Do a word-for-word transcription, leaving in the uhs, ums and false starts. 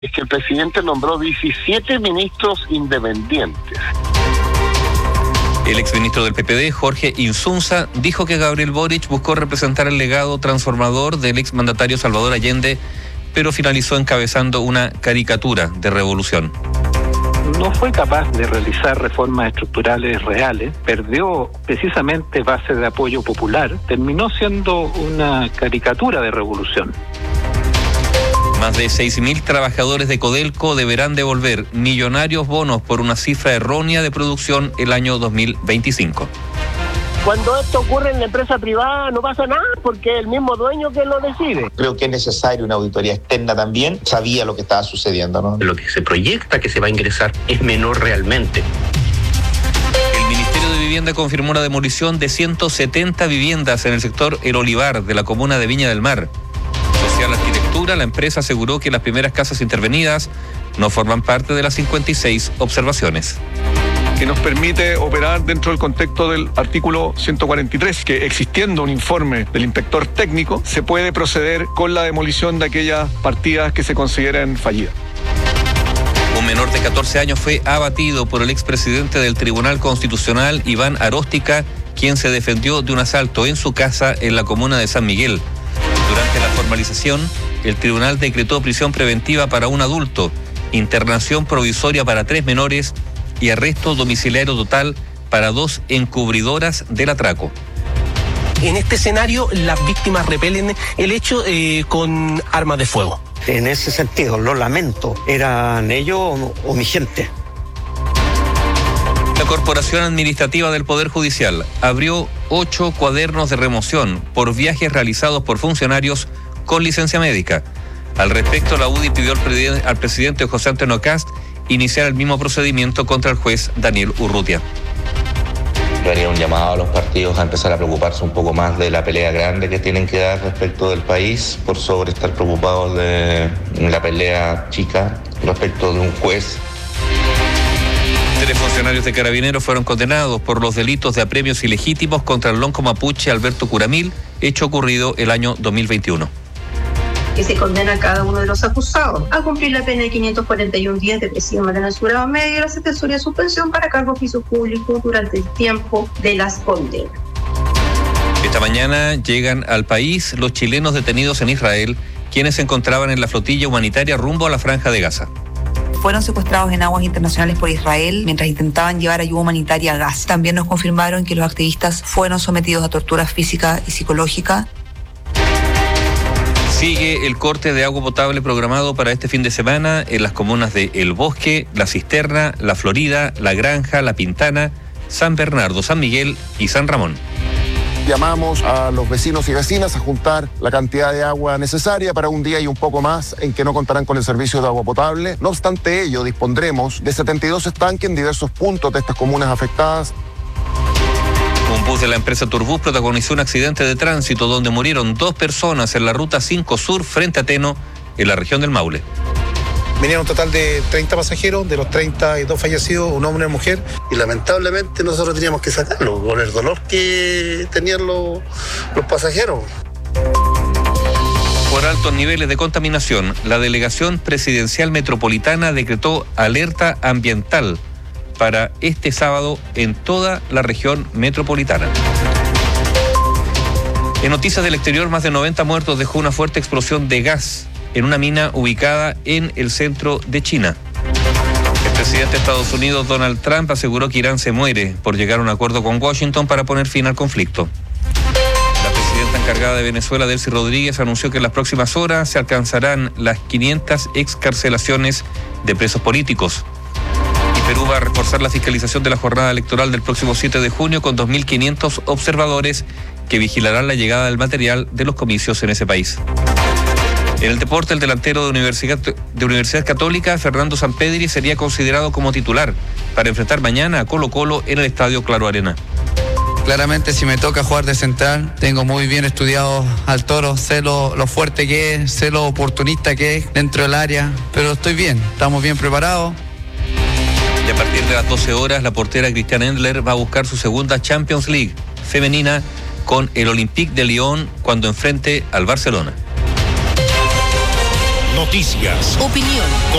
Es que el presidente nombró diecisiete ministros independientes. El exministro del P P D, Jorge Insunza, dijo que Gabriel Boric buscó representar el legado transformador del exmandatario Salvador Allende, pero finalizó encabezando una caricatura de revolución. No fue capaz de realizar reformas estructurales reales, perdió precisamente base de apoyo popular, terminó siendo una caricatura de revolución. Más de seis mil trabajadores de Codelco deberán devolver millonarios bonos por una cifra errónea de producción el año dos mil veinticinco. Cuando esto ocurre en la empresa privada no pasa nada porque es el mismo dueño que lo decide. Creo que es necesaria una auditoría externa también. Sabía lo que estaba sucediendo, ¿no? Lo que se proyecta que se va a ingresar es menor realmente. El Ministerio de Vivienda confirmó la demolición de ciento setenta viviendas en el sector El Olivar de la comuna de Viña del Mar. Social Arquitectura, la empresa aseguró que las primeras casas intervenidas no forman parte de las cincuenta y seis observaciones. Que nos permite operar dentro del contexto del artículo ciento cuarenta y tres, que existiendo un informe del inspector técnico, se puede proceder con la demolición de aquellas partidas que se consideren fallidas. Un menor de catorce años fue abatido por el expresidente del Tribunal Constitucional, Iván Aróstica, quien se defendió de un asalto en su casa en la comuna de San Miguel. Durante la formalización, el tribunal decretó prisión preventiva para un adulto, internación provisoria para tres menores y arresto domiciliario total para dos encubridoras del atraco. En este escenario, las víctimas repelen el hecho eh, con armas de fuego. En ese sentido, lo lamento. ¿Eran ellos o, o mi gente? La Corporación Administrativa del Poder Judicial abrió ocho cuadernos de remoción por viajes realizados por funcionarios con licencia médica. Al respecto, la U D I pidió al, pre- al presidente José Antonio Kast iniciar el mismo procedimiento contra el juez Daniel Urrutia. Yo haría un llamado a los partidos a empezar a preocuparse un poco más de la pelea grande que tienen que dar respecto del país, por sobre estar preocupados de la pelea chica respecto de un juez. Tres funcionarios de Carabineros fueron condenados por los delitos de apremios ilegítimos contra el lonco mapuche Alberto Curamil, hecho ocurrido el año dos mil veintiuno. Que se condena a cada uno de los acusados a cumplir la pena de quinientos cuarenta y un días de prisión censurado medio y la sentencia de suspensión para cargo oficio público durante el tiempo de las condenas. Esta mañana llegan al país los chilenos detenidos en Israel, quienes se encontraban en la flotilla humanitaria rumbo a la Franja de Gaza. Fueron secuestrados en aguas internacionales por Israel mientras intentaban llevar ayuda humanitaria a Gaza. También nos confirmaron que los activistas fueron sometidos a tortura física y psicológica. Sigue el corte de agua potable programado para este fin de semana en las comunas de El Bosque, La Cisterna, La Florida, La Granja, La Pintana, San Bernardo, San Miguel y San Ramón. Llamamos a los vecinos y vecinas a juntar la cantidad de agua necesaria para un día y un poco más en que no contarán con el servicio de agua potable. No obstante ello, dispondremos de setenta y dos estanques en diversos puntos de estas comunas afectadas. Un bus de la empresa Turbus protagonizó un accidente de tránsito donde murieron dos personas en la ruta cinco Sur frente a Teno, en la región del Maule. Venían un total de treinta pasajeros, de los treinta y dos fallecidos, un hombre y una mujer. Y lamentablemente nosotros teníamos que sacarlo, con el dolor que tenían los, los pasajeros. Por altos niveles de contaminación, la Delegación Presidencial Metropolitana decretó alerta ambiental para este sábado en toda la región metropolitana. En noticias del exterior, más de noventa muertos dejó una fuerte explosión de gas en una mina ubicada en el centro de China. El presidente de Estados Unidos, Donald Trump, aseguró que Irán se muere por llegar a un acuerdo con Washington para poner fin al conflicto. La presidenta encargada de Venezuela, Delcy Rodríguez, anunció que en las próximas horas se alcanzarán las quinientas excarcelaciones de presos políticos. Y Perú va a reforzar la fiscalización de la jornada electoral del próximo siete de junio con dos mil quinientos observadores que vigilarán la llegada del material de los comicios en ese país. En el deporte, el delantero de Universidad, de Universidad Católica, Fernando Sampedri, sería considerado como titular para enfrentar mañana a Colo-Colo en el Estadio Claro Arena. Claramente, si me toca jugar de central, tengo muy bien estudiado al Toro, sé lo, lo fuerte que es, sé lo oportunista que es dentro del área, pero estoy bien, estamos bien preparados. Y a partir de las doce horas, la portera Cristian Endler va a buscar su segunda Champions League femenina con el Olympique de Lyon cuando enfrente al Barcelona. Noticias. Opinión.